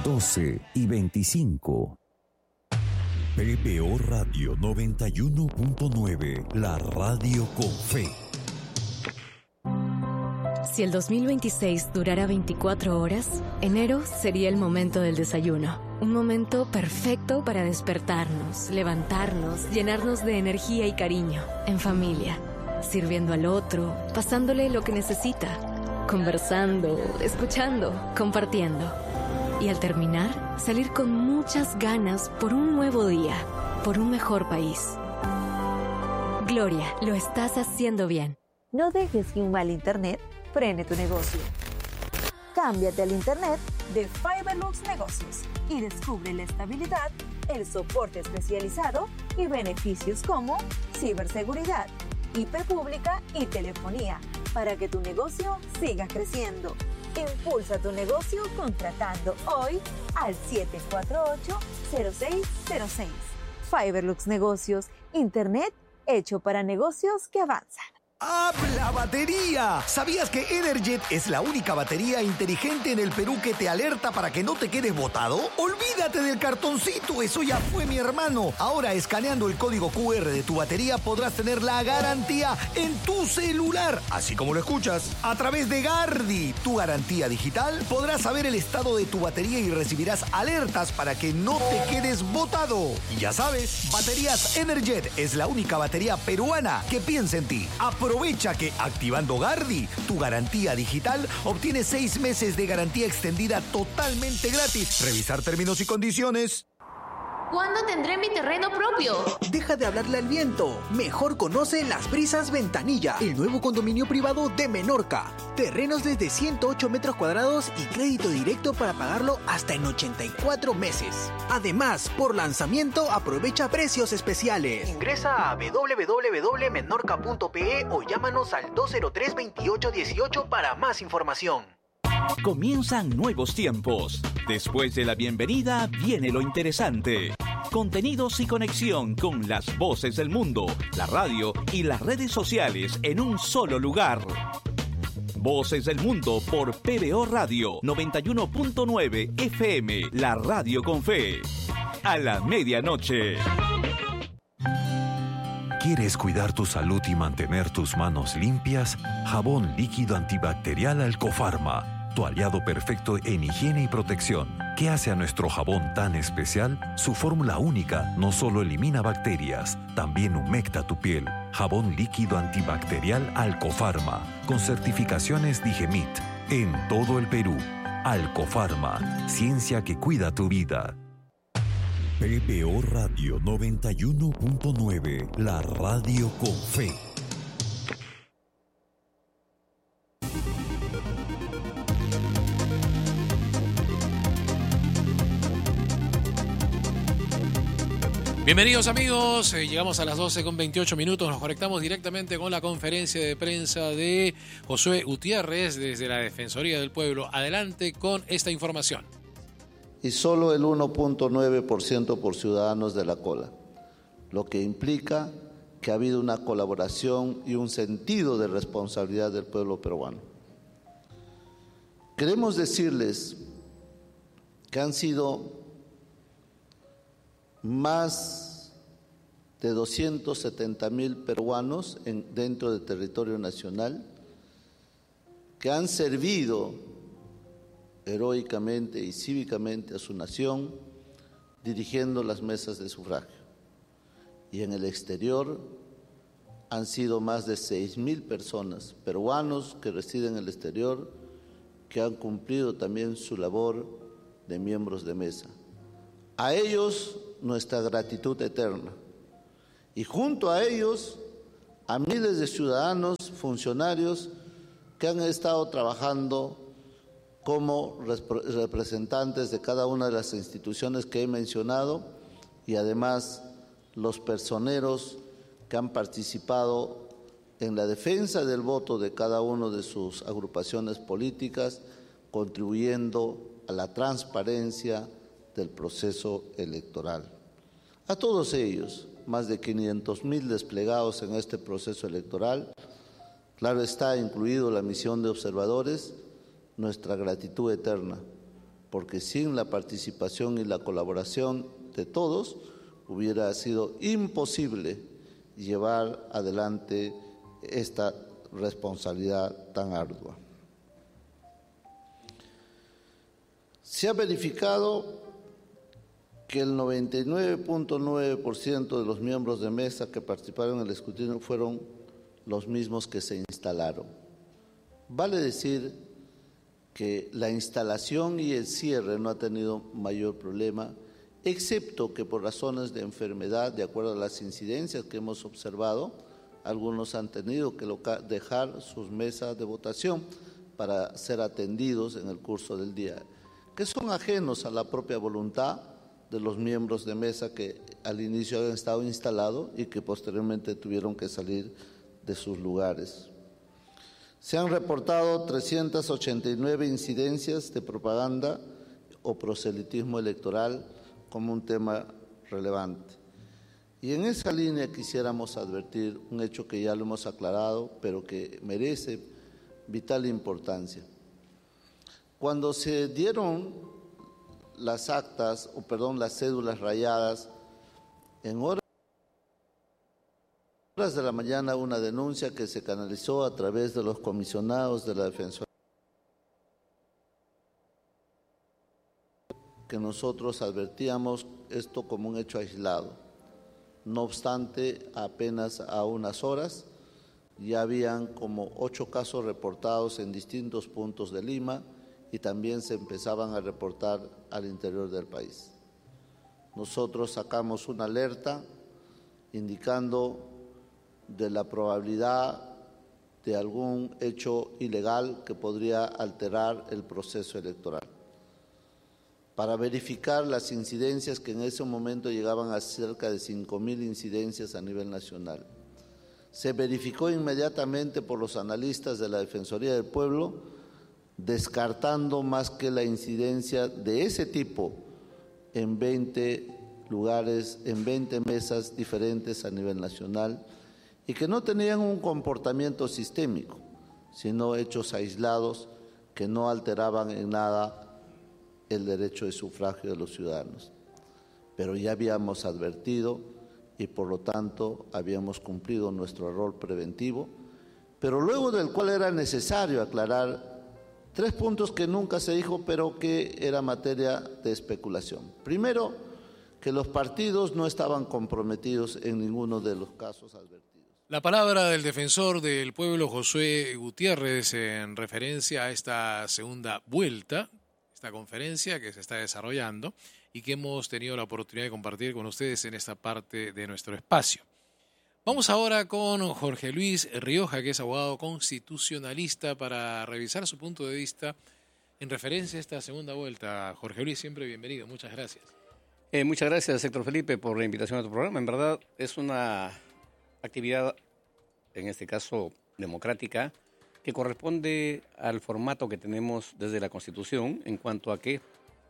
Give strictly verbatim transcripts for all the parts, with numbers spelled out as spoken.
doce y veinticinco. P B O Radio noventa y uno punto nueve, la radio con fe. Si el dos mil veintiséis durara veinticuatro horas, enero sería el momento del desayuno. Un momento perfecto para despertarnos, levantarnos, llenarnos de energía y cariño, en familia, sirviendo al otro, pasándole lo que necesita, conversando, escuchando, compartiendo. Y al terminar, salir con muchas ganas por un nuevo día, por un mejor país. Gloria, lo estás haciendo bien. No dejes que un mal internet frene tu negocio. Cámbiate al internet de Fiberlux Negocios y descubre la estabilidad, el soporte especializado y beneficios como ciberseguridad, I P pública y telefonía para que tu negocio siga creciendo. Impulsa tu negocio contratando hoy al siete cuatro ocho, cero seis cero seis. Fiberlux Negocios, internet hecho para negocios que avanzan. ¡Habla batería! ¿Sabías que Energet es la única batería inteligente en el Perú que te alerta para que no te quedes botado? ¡Olvídate del cartoncito! ¡Eso ya fue, mi hermano! Ahora, escaneando el código Q R de tu batería, podrás tener la garantía en tu celular. Así como lo escuchas. A través de Gardi, tu garantía digital, podrás saber el estado de tu batería y recibirás alertas para que no te quedes botado. Y ya sabes, Baterías Energet es la única batería peruana que piensa en ti. Aprovecha que activando Gardi, tu garantía digital, obtienes seis meses de garantía extendida totalmente gratis. Revisar términos y condiciones. ¿Cuándo tendré mi terreno propio? Deja de hablarle al viento. Mejor conoce Las Brisas Ventanilla, el nuevo condominio privado de Menorca. Terrenos desde ciento ocho metros cuadrados y crédito directo para pagarlo hasta en ochenta y cuatro meses. Además, por lanzamiento, aprovecha precios especiales. Ingresa a w w w punto menorca punto p e o llámanos al dos cero tres, veintiocho dieciocho para más información. Comienzan nuevos tiempos. Después de la bienvenida viene lo interesante. Contenidos y conexión con las voces del mundo, la radio y las redes sociales en un solo lugar. Voces del Mundo por P B O Radio noventa y uno punto nueve F M, la radio con fe. A la medianoche. ¿Quieres cuidar tu salud y mantener tus manos limpias? Jabón líquido antibacterial Alcofarma, tu aliado perfecto en higiene y protección. ¿Qué hace a nuestro jabón tan especial? Su fórmula única no solo elimina bacterias, también humecta tu piel. Jabón líquido antibacterial Alcofarma, con certificaciones Digemit, en todo el Perú. Alcofarma, ciencia que cuida tu vida. P B O Radio noventa y uno punto nueve, la radio con fe. Bienvenidos amigos, eh, llegamos a las doce con veintiocho minutos, nos conectamos directamente con la conferencia de prensa de Josué Gutiérrez desde la Defensoría del Pueblo. Adelante con esta información. Y solo el uno punto nueve por ciento por ciudadanos de la cola, lo que implica que ha habido una colaboración y un sentido de responsabilidad del pueblo peruano. Queremos decirles que han sido más de doscientos setenta mil peruanos en, dentro del territorio nacional que han servido heroicamente y cívicamente a su nación dirigiendo las mesas de sufragio. Y en el exterior han sido más de seis mil personas, peruanos que residen en el exterior, que han cumplido también su labor de miembros de mesa. A ellos nuestra gratitud eterna. Y junto a ellos, a miles de ciudadanos, funcionarios que han estado trabajando como representantes de cada una de las instituciones que he mencionado y además los personeros que han participado en la defensa del voto de cada una de sus agrupaciones políticas, contribuyendo a la transparencia del proceso electoral. A todos ellos, más de quinientos mil desplegados en este proceso electoral, claro está, incluido la misión de observadores, nuestra gratitud eterna, porque sin la participación y la colaboración de todos hubiera sido imposible llevar adelante esta responsabilidad tan ardua. Se ha verificado que el noventa y nueve punto nueve por ciento de los miembros de mesa que participaron en el escrutinio fueron los mismos que se instalaron. Vale decir que la instalación y el cierre no ha tenido mayor problema, excepto que por razones de enfermedad, de acuerdo a las incidencias que hemos observado, algunos han tenido que dejar sus mesas de votación para ser atendidos en el curso del día, que son ajenos a la propia voluntad de los miembros de mesa que al inicio habían estado instalados y que posteriormente tuvieron que salir de sus lugares. Se han reportado trescientas ochenta y nueve incidencias de propaganda o proselitismo electoral como un tema relevante. Y en esa línea quisiéramos advertir un hecho que ya lo hemos aclarado, pero que merece vital importancia. Cuando se dieron las actas, o perdón, las cédulas rayadas, en horas de la mañana una denuncia que se canalizó a través de los comisionados de la Defensoría, que nosotros advertíamos esto como un hecho aislado. No obstante, apenas a unas horas ya habían como ocho casos reportados en distintos puntos de Lima y también se empezaban a reportar al interior del país. Nosotros sacamos una alerta indicando de la probabilidad de algún hecho ilegal que podría alterar el proceso electoral. Para verificar las incidencias que en ese momento llegaban a cerca de cinco mil incidencias a nivel nacional. Se verificó inmediatamente por los analistas de la Defensoría del Pueblo, descartando más que la incidencia de ese tipo en veinte lugares, en veinte mesas diferentes a nivel nacional y que no tenían un comportamiento sistémico, sino hechos aislados que no alteraban en nada el derecho de sufragio de los ciudadanos. Pero ya habíamos advertido y por lo tanto habíamos cumplido nuestro rol preventivo, pero luego del cual era necesario aclarar tres puntos que nunca se dijo, pero que era materia de especulación. Primero, que los partidos no estaban comprometidos en ninguno de los casos advertidos. La palabra del defensor del pueblo, Josué Gutiérrez, en referencia a esta segunda vuelta, esta conferencia que se está desarrollando y que hemos tenido la oportunidad de compartir con ustedes en esta parte de nuestro espacio. Vamos ahora con Jorge Luis Rioja, que es abogado constitucionalista, para revisar su punto de vista en referencia a esta segunda vuelta. Jorge Luis, siempre bienvenido. Muchas gracias. Eh, muchas gracias, Héctor Felipe, por la invitación a tu programa. En verdad, es una actividad, en este caso democrática, que corresponde al formato que tenemos desde la Constitución en cuanto a que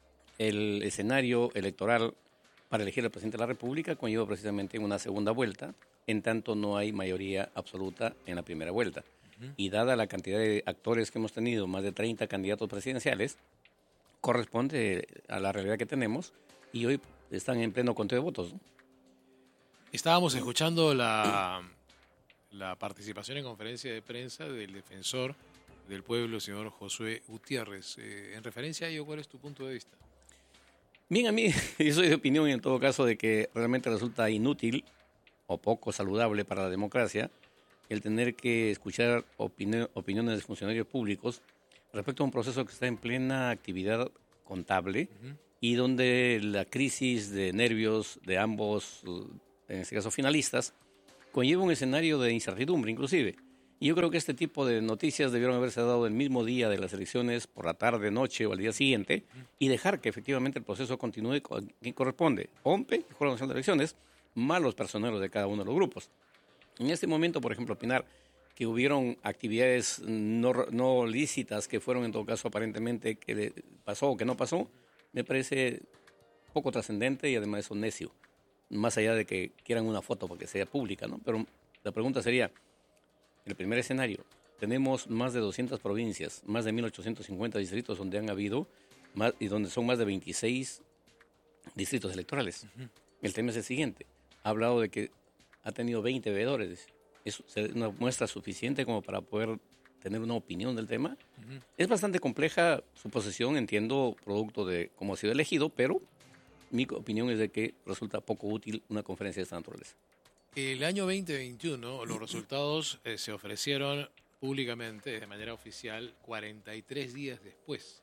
el escenario electoral para elegir al presidente de la República conlleva precisamente una segunda vuelta, en tanto no hay mayoría absoluta en la primera vuelta. Uh-huh. Y dada la cantidad de actores que hemos tenido, más de treinta candidatos presidenciales, corresponde a la realidad que tenemos y hoy están en pleno conteo de votos, ¿no? Estábamos escuchando la, la participación en conferencia de prensa del defensor del pueblo, señor Josué Gutiérrez. Eh, en referencia a ello, ¿cuál es tu punto de vista? Bien, a mí, yo soy de opinión en todo caso de que realmente resulta inútil o poco saludable para la democracia el tener que escuchar opini- opiniones de funcionarios públicos respecto a un proceso que está en plena actividad contable uh-huh. y donde la crisis de nervios de ambos, en este caso finalistas, conlleva un escenario de incertidumbre inclusive. Y yo creo que este tipo de noticias debieron haberse dado el mismo día de las elecciones, por la tarde, noche o al día siguiente, y dejar que efectivamente el proceso continúe con quien corresponde. O M P E, Jurado Nacional de Elecciones, más los personeros de cada uno de los grupos. En este momento, por ejemplo, opinar que hubieron actividades no, no lícitas que fueron en todo caso aparentemente que pasó o que no pasó, me parece poco trascendente y además eso necio. Más allá de que quieran una foto para que sea pública, ¿no? Pero la pregunta sería, el primer escenario, tenemos más de doscientas provincias, más de mil ochocientos cincuenta distritos donde han habido más, y donde son más de veintiséis distritos electorales. Uh-huh. El tema es el siguiente. Ha hablado de que ha tenido veinte veedores. ¿Es una muestra suficiente como para poder tener una opinión del tema? Uh-huh. Es bastante compleja su posición, entiendo, producto de cómo ha sido elegido, pero mi opinión es de que resulta poco útil una conferencia de esta naturaleza. El año veinte veintiuno, los resultados eh, se ofrecieron públicamente, de manera oficial, cuarenta y tres días después.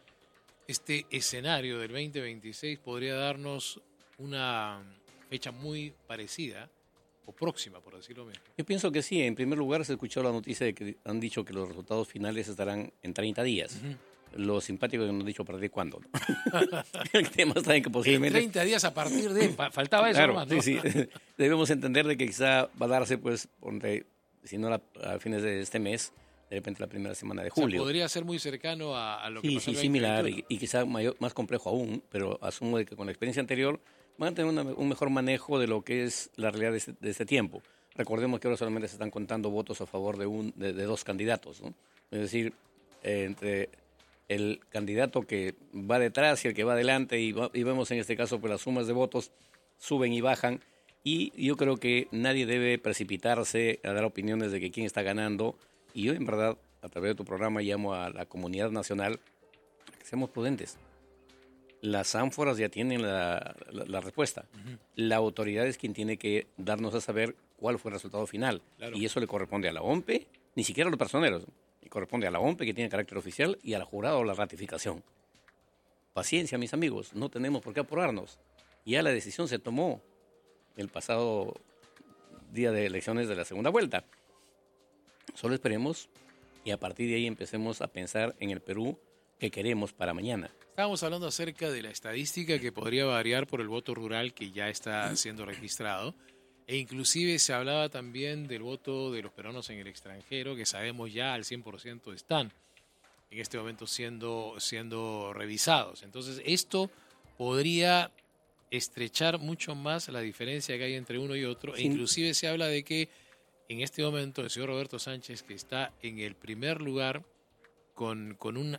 Este escenario del veinte veintiséis podría darnos una fecha muy parecida, o próxima, por decirlo mismo. Yo pienso que sí. En primer lugar, se escuchó la noticia de que han dicho que los resultados finales estarán en treinta días. Uh-huh. Lo simpático es que nos han dicho a partir de cuándo, ¿no? El tema está en que posiblemente... En treinta días a partir de... Faltaba eso, claro, nomás, ¿no? Sí, sí. Debemos entender de que quizá va a darse, pues, ponte, si no la, a fines de este mes, de repente la primera semana de julio. O sea, podría ser muy cercano a, a lo que sí, pasó sí, el similar y, y quizá mayor, más complejo aún, pero asumo de que con la experiencia anterior van a tener una, un mejor manejo de lo que es la realidad de este, de este tiempo. Recordemos que ahora solamente se están contando votos a favor de, un, de, de dos candidatos, ¿no? Es decir, eh, entre el candidato que va detrás y el que va adelante, y, va, y vemos en este caso pues las sumas de votos suben y bajan, y yo creo que nadie debe precipitarse a dar opiniones de que quién está ganando, y yo en verdad, a través de tu programa, llamo a la comunidad nacional a que seamos prudentes. Las ánforas ya tienen la, la, la respuesta. Uh-huh. La autoridad es quien tiene que darnos a saber cuál fue el resultado final. Claro. Y eso le corresponde a la O M P E, ni siquiera a los personeros. Le corresponde a la O M P E, que tiene carácter oficial, y al jurado la ratificación. Paciencia, mis amigos, no tenemos por qué apurarnos. Ya la decisión se tomó el pasado día de elecciones de la segunda vuelta. Solo esperemos y a partir de ahí empecemos a pensar en el Perú que queremos para mañana. Estábamos hablando acerca de la estadística que podría variar por el voto rural que ya está siendo registrado, e inclusive se hablaba también del voto de los peruanos en el extranjero, que sabemos ya al cien por ciento están en este momento siendo, siendo revisados. Entonces esto podría estrechar mucho más la diferencia que hay entre uno y otro, sí. E inclusive se habla de que en este momento el señor Roberto Sánchez, que está en el primer lugar con, con un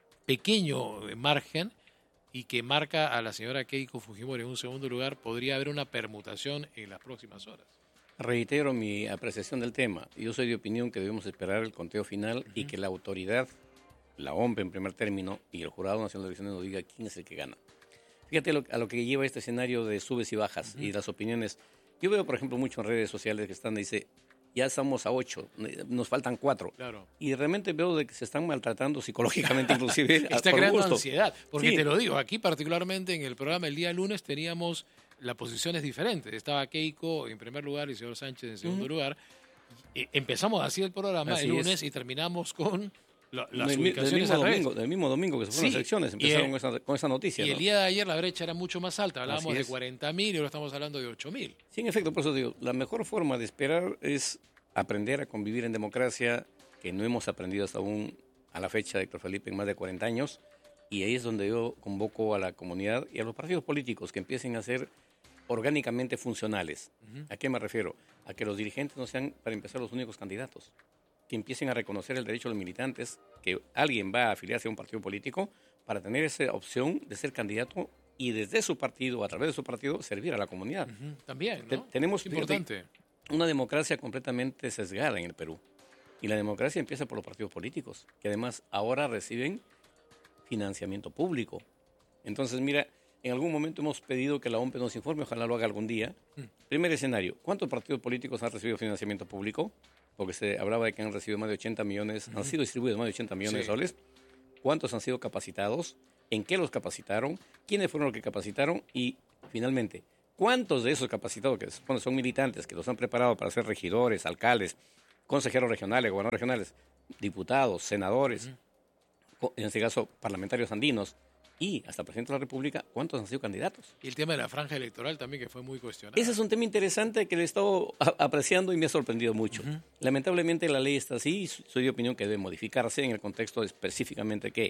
pequeño margen y que marca a la señora Keiko Fujimori en un segundo lugar, podría haber una permutación en las próximas horas. Reitero mi apreciación del tema. Yo soy de opinión que debemos esperar el conteo final, uh-huh, y que la autoridad, la O M P E en primer término, y el Jurado Nacional de Elecciones nos diga quién es el que gana. Fíjate lo, a lo que lleva este escenario de subes y bajas, uh-huh, y las opiniones. Yo veo, por ejemplo, mucho en redes sociales que están, dice, ya estamos a ocho, nos faltan cuatro. Claro. Y realmente veo de que se están maltratando psicológicamente, inclusive. Está creando gusto. Ansiedad. Porque sí, te lo digo, aquí particularmente en el programa el día lunes teníamos las posiciones diferentes. Estaba Keiko en primer lugar y el señor Sánchez en segundo uh-huh. lugar. E- empezamos así el programa así el lunes es. Y terminamos con la, las del, ubicaciones del mismo al domingo, del mismo domingo que se fueron sí, las elecciones, empezaron el, con, esa, con esa noticia. Y ¿no? el día de ayer la brecha era mucho más alta. Hablábamos de cuarenta mil y ahora estamos hablando de ocho mil. Sí, en efecto, por eso digo, la mejor forma de esperar es aprender a convivir en democracia, que no hemos aprendido hasta aún a la fecha de Héctor Felipe en más de cuarenta años, y ahí es donde yo convoco a la comunidad y a los partidos políticos que empiecen a ser orgánicamente funcionales. Uh-huh. ¿A qué me refiero? A que los dirigentes no sean, para empezar, los únicos candidatos, que empiecen a reconocer el derecho de los militantes, que alguien va a afiliarse a un partido político para tener esa opción de ser candidato y desde su partido, a través de su partido, servir a la comunidad. Uh-huh. También, ¿no? Te- tenemos, es importante. Una democracia completamente sesgada en el Perú. Y la democracia empieza por los partidos políticos, que además ahora reciben financiamiento público. Entonces, mira, en algún momento hemos pedido que la O M P E nos informe, ojalá lo haga algún día. Mm. Primer escenario, ¿cuántos partidos políticos han recibido financiamiento público? Porque se hablaba de que han recibido más de ochenta millones, uh-huh. han sido distribuidos más de ochenta millones sí. de soles. ¿Cuántos han sido capacitados? ¿En qué los capacitaron? ¿Quiénes fueron los que capacitaron? Y, finalmente, ¿cuántos de esos capacitados, que supone son militantes, que los han preparado para ser regidores, alcaldes, consejeros regionales, gobernadores regionales, diputados, senadores, uh-huh. en este caso parlamentarios andinos, y hasta presidente de la República, cuántos han sido candidatos? Y el tema de la franja electoral también, que fue muy cuestionado. Ese es un tema interesante que le he estado a- apreciando y me ha sorprendido mucho. Uh-huh. Lamentablemente la ley está así y soy de opinión que debe modificarse en el contexto específicamente que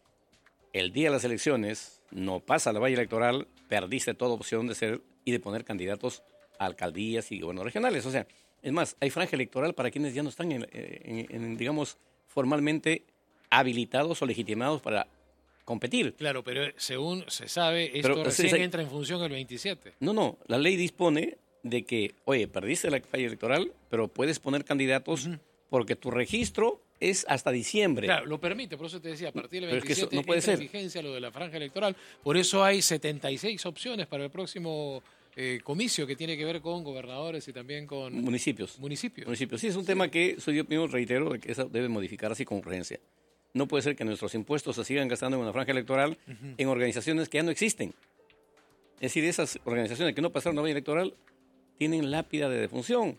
el día de las elecciones no pasa la valla electoral, perdiste toda opción de ser y de poner candidatos a alcaldías y gobiernos regionales. O sea, es más, hay franja electoral para quienes ya no están, en, en, en, digamos, formalmente habilitados o legitimados para competir. Claro, pero según se sabe, esto Pero, recién sí, sí. entra en función el veintisiete. No, no, la ley dispone de que, oye, perdiste la campaña electoral, pero puedes poner candidatos uh-huh. porque tu registro es hasta diciembre. Claro, lo permite, por eso te decía, a partir del pero veintisiete es que eso no puede entra ser. en vigencia lo de la franja electoral. Por eso hay setenta y seis opciones para el próximo eh, comicio que tiene que ver con gobernadores y también con municipios. Municipios. Municipios. Sí, es un sí. tema que, soy yo mismo reitero, de que eso debe modificarse con urgencia. No puede ser que nuestros impuestos se sigan gastando en una franja electoral uh-huh. en organizaciones que ya no existen. Es decir, esas organizaciones que no pasaron una valla electoral tienen lápida de defunción.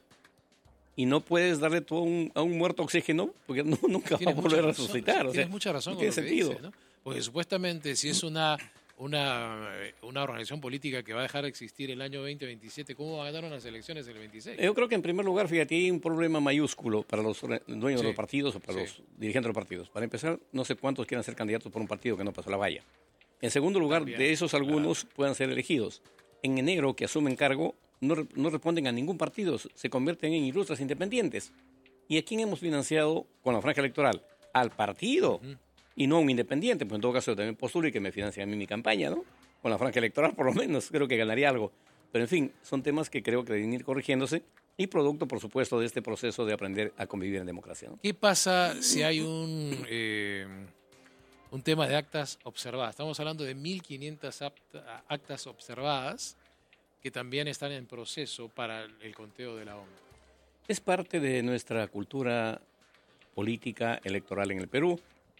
Y no puedes darle todo un, a un muerto oxígeno porque no, nunca va a volver a resucitar. Razón, o sea, tienes mucha razón no con tiene lo que sentido. dices, ¿no? Porque supuestamente si es una, una, una organización política que va a dejar de existir el año veinte veintisiete, ¿cómo va a ganar unas elecciones el veintiséis? Yo creo que en primer lugar, fíjate, hay un problema mayúsculo para los dueños sí. de los partidos o para sí. los dirigentes de los partidos. Para empezar, no sé cuántos quieran ser candidatos por un partido que no pasó la valla. En segundo lugar, También, de esos algunos claro. puedan ser elegidos. En enero, que asumen cargo, no, no responden a ningún partido, se convierten en ilustres independientes. ¿Y a quién hemos financiado con la franja electoral? Al partido, uh-huh. y no a un independiente. Pues en todo caso yo también postulo y que me financien a mí mi campaña, ¿no? Con la franja electoral por lo menos creo que ganaría algo. Pero en fin, son temas que creo que deben ir corrigiéndose y producto, por supuesto, de este proceso de aprender a convivir en democracia, ¿no? ¿Qué pasa si hay un, eh, un tema de actas observadas? Estamos hablando de mil quinientas actas observadas que también están en proceso para el conteo de la O M P. Es parte de nuestra cultura política electoral en el Perú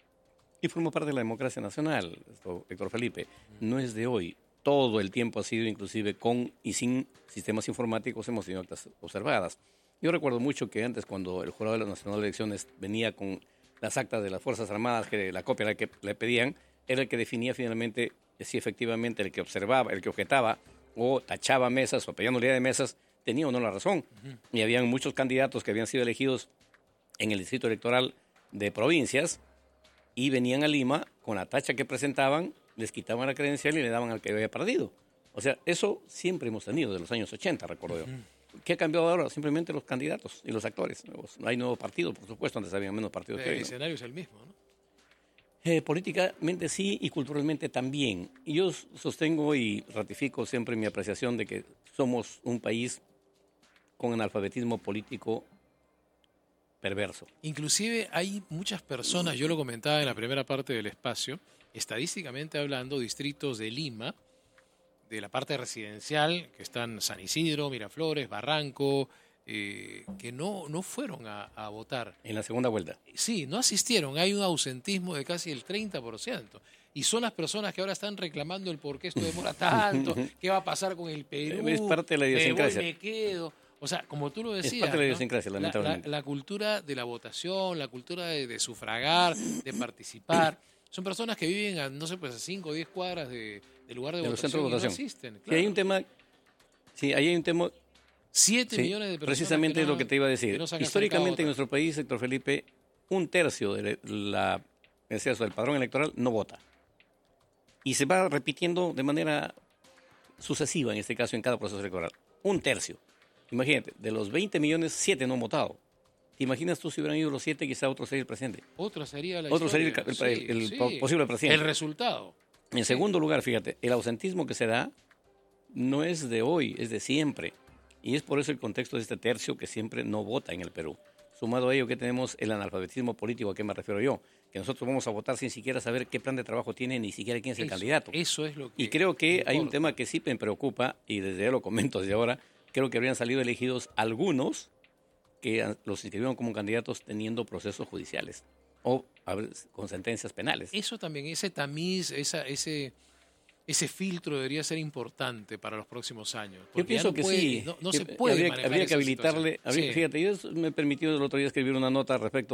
y forma parte de la democracia nacional, esto, Héctor Felipe. No es de hoy. Todo el tiempo ha sido, inclusive con y sin sistemas informáticos, hemos tenido actas observadas. Yo recuerdo mucho que antes, cuando el Jurado Nacional de Elecciones venía con las actas de las Fuerzas Armadas, que la copia la que le pedían, era el que definía finalmente si efectivamente el que observaba, el que objetaba o tachaba mesas o pedía nulidad de mesas, tenía o no la razón. Uh-huh. Y habían muchos candidatos que habían sido elegidos en el distrito electoral de provincias y venían a Lima con la tacha que presentaban, les quitaban la credencial y le daban al que había perdido. O sea, eso siempre hemos tenido de los años ochenta, recuerdo yo. Uh-huh. ¿Qué ha cambiado ahora? Simplemente los candidatos y los actores nuevos. No hay nuevos partidos, por supuesto, antes había menos partidos. El que hoy, ¿no? escenario es el mismo, ¿no? Eh, políticamente sí y culturalmente también. Y yo sostengo y ratifico siempre mi apreciación de que somos un país con analfabetismo político perverso. Inclusive hay muchas personas, yo lo comentaba en la primera parte del espacio, estadísticamente hablando, distritos de Lima, de la parte residencial, que están San Isidro, Miraflores, Barranco, eh, que no, no fueron a, a votar. En la segunda vuelta. Sí, no asistieron. Hay un ausentismo de casi el treinta por ciento. Y son las personas que ahora están reclamando el por qué esto demora tanto, qué va a pasar con el Perú. Es parte de la idiosincrasia. Me voy, me quedo. O sea, como tú lo decías, es parte de la ¿no? idiosincrasia, lamentablemente. La, la, la cultura de la votación, la cultura de, de sufragar, de participar. Son personas que viven a, no sé, pues a cinco o diez cuadras de, del lugar de, de votación, los centros de votación. Y no asisten. Claro. Sí, hay un tema... Sí, ahí hay un tema... Siete sí, millones de personas. Precisamente que no, es lo que te iba a decir. No Históricamente en nuestro país, Héctor Felipe, un tercio de la, el del padrón electoral no vota. Y se va repitiendo de manera sucesiva, en este caso, en cada proceso electoral. Un tercio. Imagínate, de los veinte millones, siete no han votado. ¿Te imaginas tú si hubieran ido los siete, quizá otro sería el presidente? Otro sería la Otro historia. sería el, sí, el, el sí. posible presidente. El resultado. En sí. segundo lugar, fíjate, el ausentismo que se da no es de hoy, es de siempre. Y es por eso el contexto de este tercio que siempre no vota en el Perú. Sumado a ello que tenemos el analfabetismo político, ¿a qué me refiero yo? Que nosotros vamos a votar sin siquiera saber qué plan de trabajo tiene, ni siquiera quién es el eso, candidato. Eso es lo que Y creo que importa. Hay un tema que sí me preocupa, y desde ya lo comento desde ahora, creo que habrían salido elegidos algunos que los inscribieron como candidatos teniendo procesos judiciales o con sentencias penales. Eso también, ese tamiz, esa, ese... Ese filtro debería ser importante para los próximos años. Yo pienso no que puede, sí. No, no que se puede habría, manejar habría que esa habilitarle. Habría, sí. Fíjate, yo me he permitido el otro día escribir una nota respecto